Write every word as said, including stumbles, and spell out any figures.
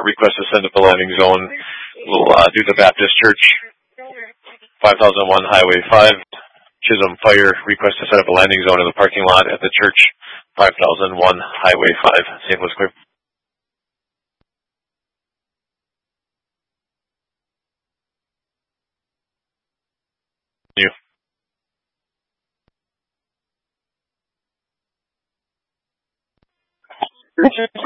request to send up a landing zone. We'll uh, do the Baptist Church, five thousand one Highway five. Chisholm Fire, request to set up a landing zone in the parking lot at the church, five thousand one Highway five. Saint Louis clear. You. Richard